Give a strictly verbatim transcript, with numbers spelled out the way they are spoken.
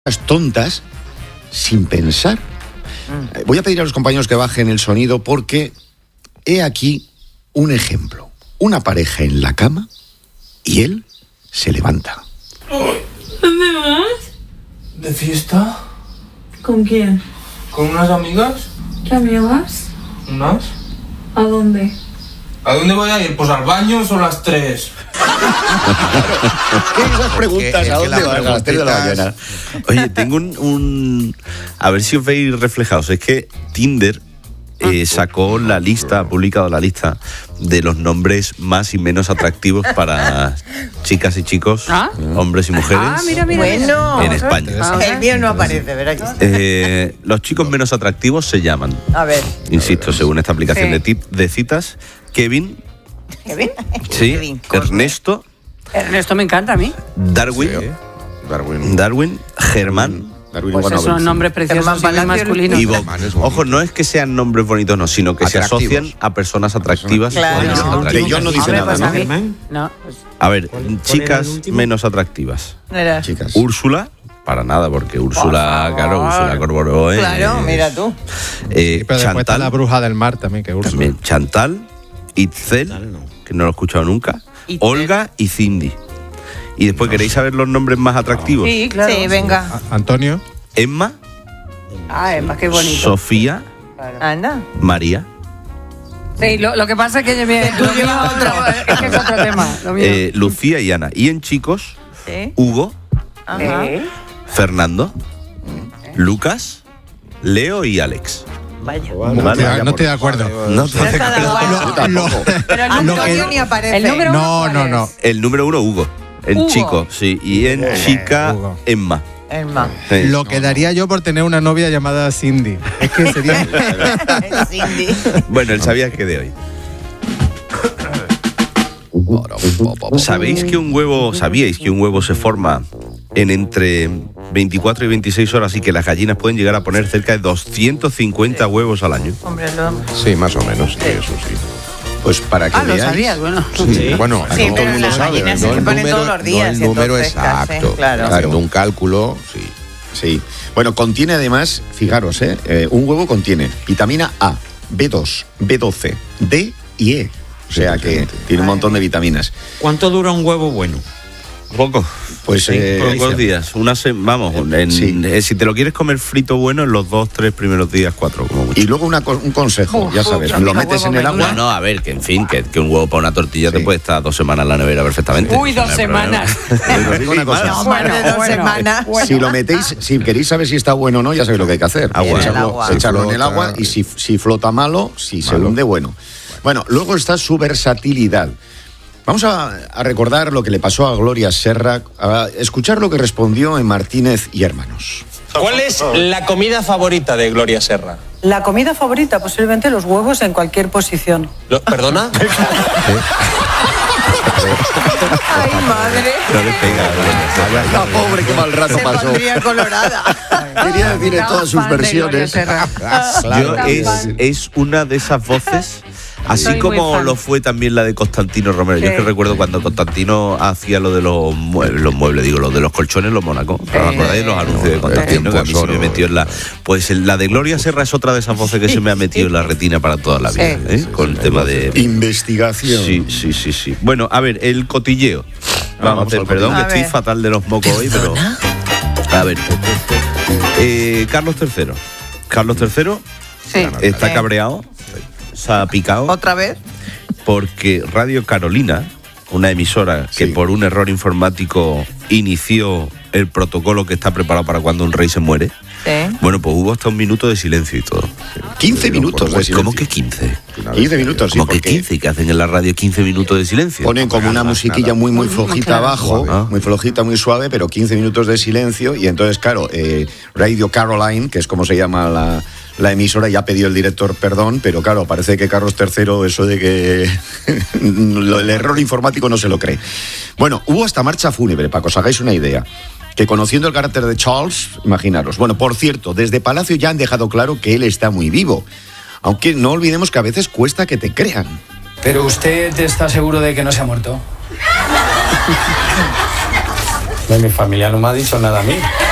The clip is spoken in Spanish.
tontas sin pensar. Mm. Voy a pedir a los compañeros que bajen el sonido porque he aquí un ejemplo. Una pareja en la cama y él se levanta. ¿Dónde vas? ¿De fiesta? ¿Con quién? ¿Con unas amigas? ¿Qué amigas? ¿Unas? ¿A dónde? ¿A dónde voy a ir? Pues al baño son las tres. ¿Qué esas preguntas? Es que, ¿A es dónde que vas? A las tres de la mañana. Oye, tengo un, un... A ver si os veis reflejados. Es que Tinder eh, sacó la lista, ha publicado la lista de los nombres más y menos atractivos para chicas y chicos, ¿Ah? hombres y mujeres, ah, mira, mira, bueno, en España. Ah, el mío no aparece, verás. Eh, los chicos menos atractivos se llaman, a ver, insisto, según esta aplicación sí. de, tit- de citas, Kevin, ¿Kevin? Sí, Kevin Ernesto, Ernesto me encanta a mí. Darwin, Sí, Darwin, Darwin, Germán. Darwin, pues bueno, esos son nombres preciosos y masculinos. Y Bob. Ojo, no es que sean nombres bonitos, no, sino que atractivos. Se asocian a personas atractivas. Claro. No. Que yo no dice Hombre, nada, pues ¿no? a, mí, no pues. A ver, chicas menos atractivas. Era. Chicas. Úrsula, para nada, porque Úrsula, claro, Úrsula Corboró. Claro, eh, mira tú. Eh, sí, pero después está la bruja del mar también, que Úrsula. También Chantal, Itzel, que no lo he escuchado nunca, Itzel. Olga y Cindy. Y después, no. ¿queréis saber los nombres más atractivos? Sí, claro. Sí, venga. A- Antonio. Emma. Ah, Emma, qué bonito. Sofía. Claro. Ana. María. Sí, lo, lo que pasa es que yo me, tú llevas otro, es que es otro tema. Lo mío. Eh, Lucía y Ana. Y en chicos, ¿Sí? Hugo, Ajá. Fernando, Lucas, Leo y Alex. Vaya. No, Vale. estoy, no estoy de acuerdo. No estoy de acuerdo. Lo- lo- Pero el lo Antonio que- ni aparece. El número no, no, no. El número uno, Hugo. En Hugo. chico, sí. Y en Eh, chica, Hugo. Emma. Emma. Sí. Lo que daría yo por tener una novia llamada Cindy. Es que sería. Cindy. Bueno, el sabía que de hoy. ¿Sabéis que un huevo, sabíais que un huevo se forma en entre veinticuatro y veintiséis horas y que las gallinas pueden llegar a poner cerca de doscientos cincuenta huevos al año? Hombre, no. Sí, más o menos, sí, eso sí. Pues para que Ah, lo veáis. sabías, bueno. Sí, bueno, Sí, no todo pero el mundo las sabe, gallinas ¿no? se El ponen número- todos los días, No el y número entonces, exacto, claro. claro. haciendo un cálculo, sí. Sí. Bueno, contiene además, fijaros, ¿eh? Eh, un huevo contiene vitamina A, B dos, B doce, D y E. O sea que tiene un montón de vitaminas. ¿Cuánto dura un huevo bueno? Poco. Pues Sí, eh, pocos días. Una se- vamos, en- Sí. eh, si te lo quieres comer frito bueno, en los dos, tres primeros días, cuatro, como mucho. y luego una co- un consejo, Uf, ya sabes, uf, lo uf, metes huevo en el me agua. No, no, a ver, que en fin, que, que un huevo para una tortilla Sí. te puede estar dos semanas en la nevera perfectamente. Uy, dos No hay problema. semanas. Pero os digo una cosa. No, más de dos bueno. semanas. Si lo metéis, si queréis saber si está bueno o no, ya sabéis lo que hay que hacer. Agua. En el Echarlo, agua. echarlo Si en el flota, agua y si, si flota malo, si se Malo. hunde, bueno. Bueno, luego está su versatilidad. Vamos a, a recordar lo que le pasó a Gloria Serra, a escuchar lo que respondió en Martínez y Hermanos. ¿Cuál es la comida favorita de Gloria Serra? La comida favorita, posiblemente los huevos en cualquier posición. Lo- ¿Perdona? Ay, madre. No le pega, Gloria. La pobre, qué mal rato Se pasó. pondría colorada. Quería decir en todas sus Fan de Gloria versiones. Serra. Yo, es, es una de esas voces, así Soy muy como fan. lo fue también la de Constantino Romero. Yo es que Sí. recuerdo cuando Constantino hacía lo de los muebles, los muebles, digo, lo de los colchones, los Mónacos. ¿Os acordáis de los anuncios de Constantino? Que a mí se me metió en la. Pues el- la de Gloria Serra es otra de esas voces que se me ha metido en la retina para toda la vida, Sí. ¿eh? Con el tema de. Investigación. Sí, sí, sí, sí. Bueno, a ver, el cotilleo. Vamos, Vamos a hacer, al perdón, cotilleo. que A estoy ver. fatal de los mocos hoy, pero. A ver. Eh, Carlos tercero. Carlos tercero Sí. está Eh, cabreado, se ha picado, ¿Otra vez? porque Radio Carolina, una emisora que Sí. por un error informático inició el protocolo que está preparado para cuando un rey se muere, Sí. bueno, pues hubo hasta un minuto de silencio y todo. quince minutos de silencio. ¿Cómo que quince? quince minutos, sí, ¿Cómo que porque quince? ¿Que hacen en la radio quince minutos de silencio? ponen como una musiquilla muy, muy flojita abajo, Ah. muy flojita, muy suave, pero quince minutos de silencio. Y entonces, claro, eh, Radio Caroline, que es como se llama la, la emisora, ya pidió el director perdón, pero claro, parece que Carlos tercero, eso de que lo- el error informático no se lo cree. Bueno, hubo hasta marcha fúnebre, para que os hagáis una idea. Que conociendo el carácter de Charles, imaginaros. Bueno, por cierto, desde Palacio ya han dejado claro que él está muy vivo. Aunque no olvidemos que a veces cuesta que te crean. ¿Pero usted está seguro de que no se ha muerto? Mi familia no me ha dicho nada a mí.